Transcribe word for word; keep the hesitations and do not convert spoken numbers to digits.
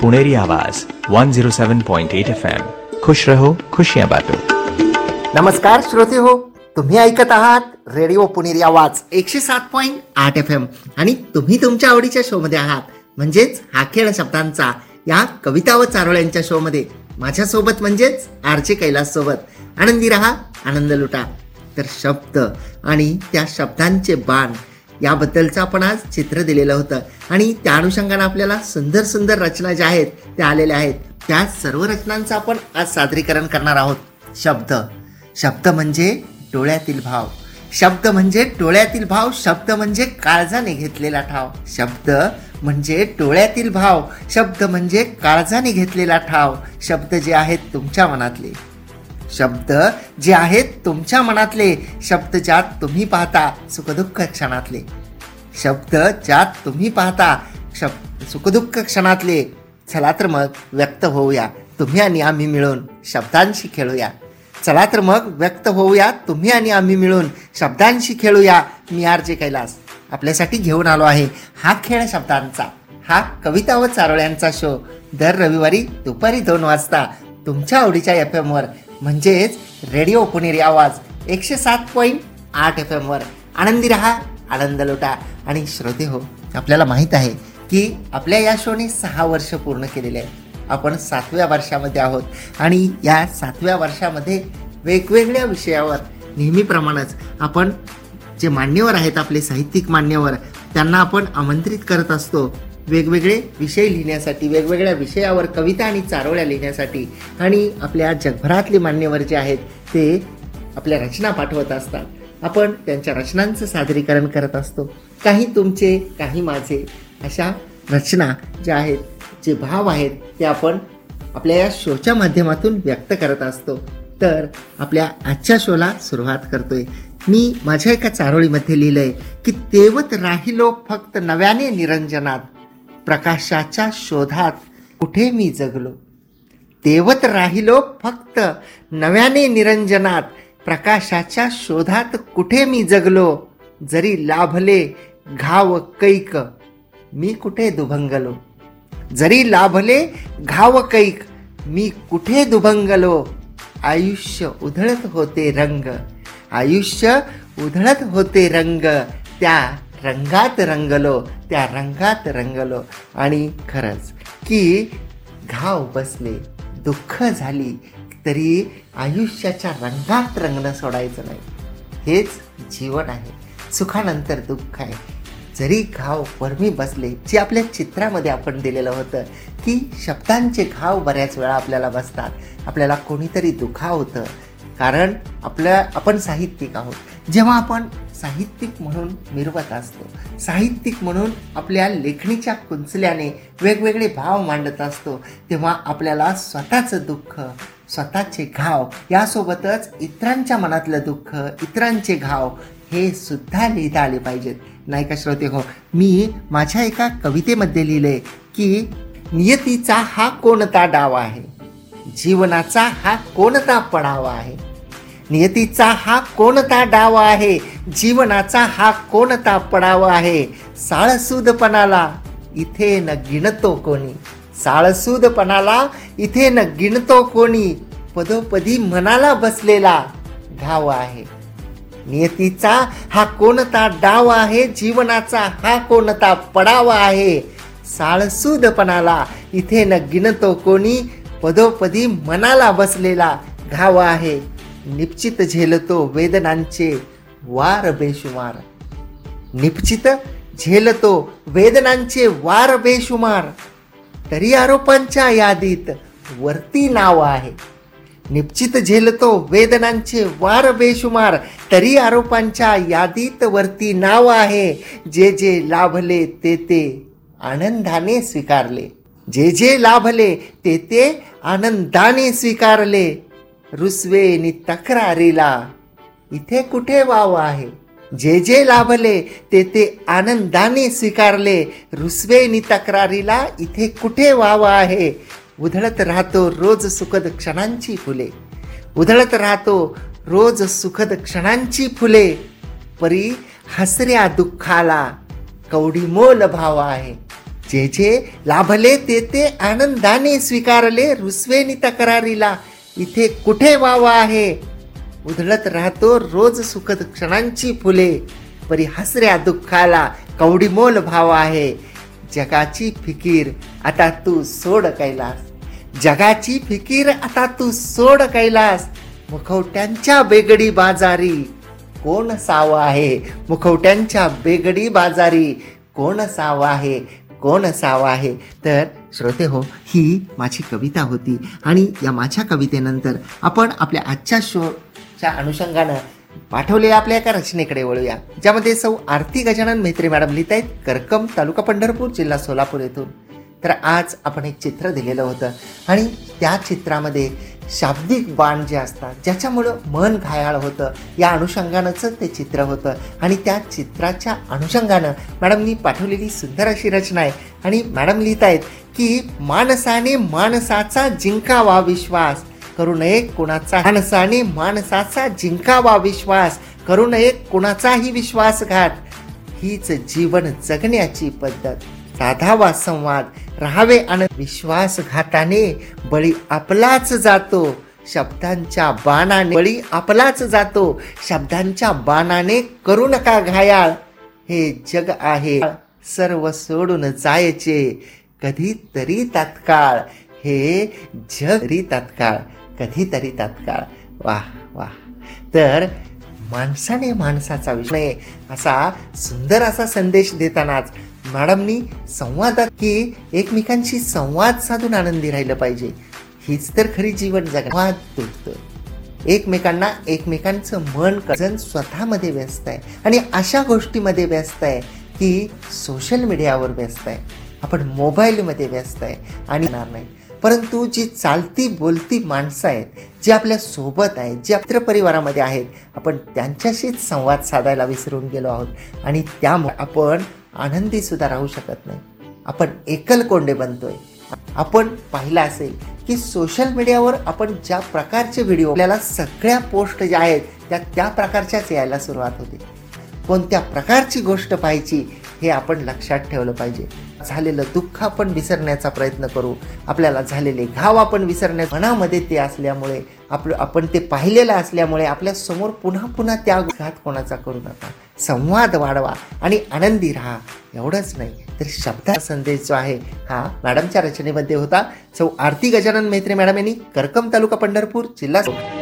पुणेरी आवाज one zero सेवन point eight F M. खुश रहो, खुशियां बांटो. नमस्कार श्रोते हो, तुम्ही ऐकत आहात रेडिओ पुणेरी आवाज एकशे सात पॉईंट आठ एफ एम आणि तुम्ही तुमच्या आवडीच्या शो मध्ये आहात, म्हणजेच हा खेळ शब्दांचा या कविता व चारोळ्यांच्या शो मध्ये माझ्यासोबत म्हणजेच आरचे कैलास सोबत आनंदी रहा, आनंद लुटा. तर शब्द आणि त्या शब्दांचे बाण याबद्दलचं आपण आज चित्र दिलेलं होतं आणि त्या अनुषंगाने आपल्याला सुंदर सुंदर रचना ज्या आहेत त्या आलेल्या आहेत. त्या सर्व रचनांचं आपण आज सादरीकरण करणार आहोत. शब्द शब्द म्हणजे डोळ्यातील भाव, शब्द म्हणजे डोळ्यातील भाव, शब्द म्हणजे काळजाने घेतलेला ठाव. शब्द म्हणजे डोळ्यातील भाव, शब्द म्हणजे काळजाने घेतलेला ठाव. शब्द जे आहेत तुमच्या मनातले, शब्द जे आहेत तुमच्या मनातले, शब्द ज्यात तुम्ही पाहता सुखदुःख क्षणातले, शब्द ज्यात तुम्ही पाहता शब्द सुखदुःख क्षणातले. चला तर मग व्यक्त होऊया तुम्ही आणि आम्ही मिळून शब्दांशी खेळूया. चला तर मग व्यक्त होऊया तुम्ही आणि आम्ही मिळून शब्दांशी खेळूया. मी आर जे कैलास आपल्यासाठी घेऊन आलो आहे हा खेळ शब्दांचा, हा कविता व चारोळ्यांचा शो दर रविवारी दुपारी दोन वाजता तुमच्या आवडीच्या एफ एमवर, म्हणजेच रेडिओ पुणेरी आवाज एकशे सात पॉईंट आठ एफ एमवर. आनंदी रहा, आनंद लुटा. आणि श्रोते हो, आपल्याला माहीत आहे की आपल्या या शोने सहा वर्ष पूर्ण केलेले आहेत. आपण सातव्या वर्षामध्ये आहोत आणि या सातव्या वर्षामध्ये वेगवेगळ्या विषयावर नेहमीप्रमाणेच आपण जे मान्यवर आहेत, आपले साहित्यिक मान्यवर, त्यांना आपण आमंत्रित करत असतो वेगवेगळे विषय लिहिण्यासाठी, वेगवेगळ्या विषयावर कविता आणि चारोळ्या लिहिण्यासाठी. आणि आपल्या जगभरातले मान्यवर जे आहेत ते आपल्या रचना पाठवत असतात. आपण त्यांच्या रचनांचं सादरीकरण करत असतो. काही तुमचे, काही माझे, अशा रचना ज्या आहेत, जे भाव आहेत ते आपण आपल्या या शोच्या माध्यमातून व्यक्त करत असतो. तर आपल्या आजच्या शोला सुरुवात करतोय. मी माझ्या एका चारोळीमध्ये लिहिलंय की तेवत राहिलो फक्त नव्याने निरंजनात, प्रकाशाच्या शोधात कुठे मी जगलो. तेवत राहिलो फक्त नव्याने निरंजनात, प्रकाशाच्या शोधात कुठे मी जगलो. जरी लाभले घाव कैक मी कुठे दुभंगलो. जरी लाभले घाव कैक मी कुठे दुभंगलो. आयुष्य उधळत होते रंग, आयुष्य उधळत होते रंग, त्या रंगात रंगलो, त्या रंगात रंगलो. आणि खरंच की घाव बसले, दुःख झाली, तरी आयुष्याच्या रंगात रंगणं सोडायचं नाही. हेच जीवन आहे. सुखानंतर दुःख आहे. जरी घाव वर्मी बसले, जे आपल्या चित्रामध्ये आपण दिलेलं होतं की शब्दांचे घाव बऱ्याच वेळा आपल्याला बसतात, आपल्याला कोणीतरी दुखावतं, कारण आपल्या आपण साहित्यिक आहोत. जेव्हा आपण साहित्यिक म्हणून मिरवत असतो, साहित्यिक म्हणून आपल्या लेखणीच्या कुंचल्याने वेगवेगळे भाव मांडत असतो, तेव्हा आपल्याला स्वतःचं दुःख, स्वतःचे घाव, यासोबतच इतरांच्या मनातलं दुःख, इतरांचे घाव हे सुद्धा लिहिता आले पाहिजेत, नाही का श्रोते हो. मी माझ्या एका कवितेमध्ये लिहिलंय की नियतीचा हा कोणता डाव आहे, जीवनाचा हा कोणता पडावा आहे. नियतीचा हा कोणता डाव आहे, जीवनाचा हा कोणता पडावा आहे. साळसूदपणाला इथे न गिणतो कोणी, साळसूदपणाला इथे न गिणतो कोणी, पदोपदी मनाला बसलेला घाव आहे. नियतीचा हा कोणता डाव आहे, जीवनाचा हा कोणता पडावा आहे. साळसूदपणाला इथे न गिणतो कोणी, पदोपदी मनाला बसलेला घाव आहे. निश्चित झेलतो वेदनांचे वार बेशुमार, निश्चित झेलतो वेदनांचे वार बेशुमार, तरी आरोपांच्या यादीत वरती नाव आहे. निश्चित झेलतो वेदनांचे वार बेशुमार, तरी आरोपांच्या यादीत वरती नाव आहे. जे जे लाभले ते ते आनंदाने स्वीकारले, जे जे लाभले ते ते आनंदाने स्वीकारले. रुसवे नि तक्रारीला इथे कुठे वाव आहे. जे जे लाभले ते ते आनंदाने स्वीकारले. रुसवे नि तक्रारीला इथे कुठे वाव आहे. उधळत राहतो रोज सुखद क्षणांची फुले, उधळत राहतो रोज सुखद क्षणांची फुले. परी हसऱ्या दुःखाला कवडी मोल भाव आहे. जे जे लाभले ते ते आनंदाने स्वीकारले, रुसवेनी तक्रारीला इथे कुठे वावा आहे. उधळत राहतो रोज सुखद क्षणांची फुले, परी हसऱ्या दुःखाला कवडीमोल भाव आहे. जगाची फिकीर आता तू सोड कैलास, जगाची फिकीर आता तू सोड कैलास. मुखवट्यांच्या बेगडी बाजारी कोण साव आहे, मुखवट्यांच्या बेगडी बाजारी कोण साव आहे, कोण साव आहे. तर श्रोते हो, ही माझी कविता होती आणि या माझ्या कवितेनंतर आपण आपल्या आजच्या शोच्या अनुषंगानं पाठवलेल्या आपल्या एका रचनेकडे वळूया, ज्यामध्ये सौ आरती गजानन म्हेत्रे मॅडम लिहित आहेत, करकम, तालुका पंढरपूर, जिल्हा सोलापूर येथून. तर आज आपण एक चित्र दिलेलं होतं आणि त्या चित्रामध्ये शाब्दिक बाण जे असतात ज्याच्यामुळं मन घायाळ होतं, या अनुषंगानंच ते चित्र होतं. आणि त्या चित्राच्या अनुषंगानं मॅडमनी पाठवलेली सुंदर अशी रचना आहे. आणि मॅडम लिहित आहेत की माणसाने माणसाचा जिंकावा विश्वास करू नये कुणाचा, माणसाने माणसाचा जिंकावा विश्वास करू नये कुणाचाही विश्वासघात. हीच जीवन जगण्याची पद्धत, साधावा संवाद, राहावे आणि विश्वासघाताने बळी आपलाच जातो, शब्दांच्या बाणाने बळी आपलाच जातो, शब्दांच्या बाणाने करू नका घायाळ. हे जग आहे सर्व सोडून जायचे कधीतरी तात्काळ, हे जग तरी तात्काळ, कधीतरी तात्काळ. वाह वाह. तर माणसाने माणसाचा विषय असा सुंदर असा संदेश देतानाच मॅडमनी संवादात की एकमेकांशी संवाद साधून आनंदी राहिलं पाहिजे. हीच तर खरी जीवन जगण्यात तुटतं. एकमेकांना एकमेकांचं मन कजन स्वतःमध्ये व्यस्त आहे आणि अशा गोष्टीमध्ये व्यस्त आहे की सोशल मीडियावर व्यस्त आहे, आपण मोबाईलमध्ये व्यस्त आहे आणि नाही. परंतु जी चालती बोलती माणसं आहेत, जे आपल्या सोबत आहेत, जे मित्र परिवारामध्ये आहेत, आपण त्यांच्याशीच संवाद साधायला विसरून गेलो आहोत आणि त्यामुळे आपण आनंदी सुद्धा राहू शकत नाही. आपण एकलकोंडे बनतोय. आपण पाहिलं असेल की सोशल मीडियावर आपण ज्या प्रकारचे व्हिडिओ, आपल्याला सगळ्या पोस्ट ज्या आहेत त्या त्या प्रकारच्याच यायला सुरुवात होते. कोणत्या प्रकारची गोष्ट पाहायची हे आपण लक्षात ठेवलं पाहिजे. झालेलं दुःख आपण विसरण्याचा प्रयत्न करू, आपल्याला झालेले घाव आपण विसरण्या मनामध्ये ते असल्यामुळे आपलं आपण ते पाहिलेलं असल्यामुळे आपल्या समोर पुन्हा पुन्हा त्या घात कोणाचा करू नका. संवाद वाढवा आणि आनंदी राहा. एवढंच नाही तर शब्दाचा संदेश जो आहे हा मॅडमच्या रचनेमध्ये होता. सौ आरती गजानन म्हेत्रे मॅडम यांनी, करकम, तालुका पंढरपूर, जिल्हा